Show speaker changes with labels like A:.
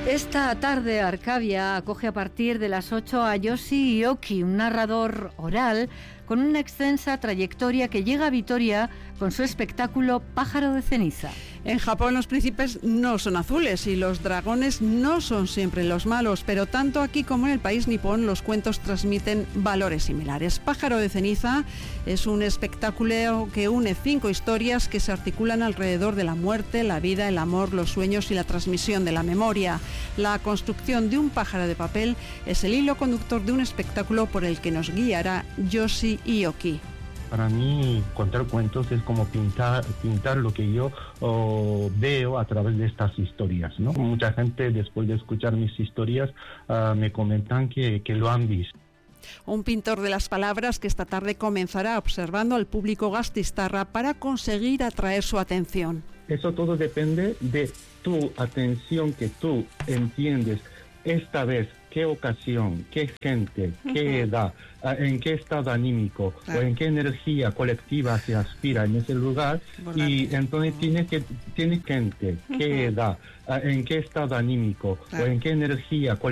A: Esta tarde Arcavia acoge a partir de las 8 a Yoshi Ioki, un narrador oral con una extensa trayectoria que llega a Vitoria con su espectáculo Pájaro de ceniza.
B: En Japón los príncipes no son azules y los dragones no son siempre los malos, pero tanto aquí como en el país nipón los cuentos transmiten valores similares. Pájaro de ceniza es un espectáculo que une 5 historias que se articulan alrededor de la muerte, la vida, el amor, los sueños y la transmisión de la memoria. La construcción de un pájaro de papel es el hilo conductor de un espectáculo por el que nos guiará Yoshi Ioki.
C: Para mí, contar cuentos es como pintar lo que yo veo a través de estas historias, ¿no? Mucha gente, después de escuchar mis historias, me comentan que lo han visto.
B: Un pintor de las palabras que esta tarde comenzará observando al público gastistarra para conseguir atraer su atención.
D: Eso todo depende de tu atención, que tú entiendes esta vez qué ocasión, qué gente, qué edad, en qué estado anímico o en qué energía colectiva se aspira en ese lugar. Y entonces tienes gente, qué edad, en qué estado anímico o en qué energía colectiva